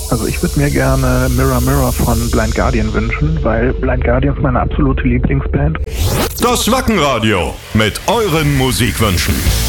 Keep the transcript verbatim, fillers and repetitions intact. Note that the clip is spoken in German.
Also ich würde mir gerne Mirror Mirror von Blind Guardian wünschen, weil Blind Guardian ist meine absolute Lieblingsband. Das Wackenradio mit euren Musikwünschen.